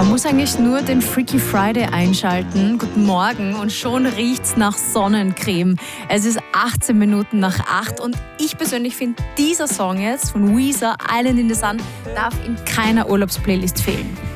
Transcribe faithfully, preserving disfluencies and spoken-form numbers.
Man muss eigentlich nur den Freaky Friday einschalten. Guten Morgen und schon riecht's nach Sonnencreme. Es ist achtzehn Minuten nach acht und ich persönlich finde, dieser Song jetzt von Weezer, Island in the Sun, darf in keiner Urlaubsplaylist fehlen.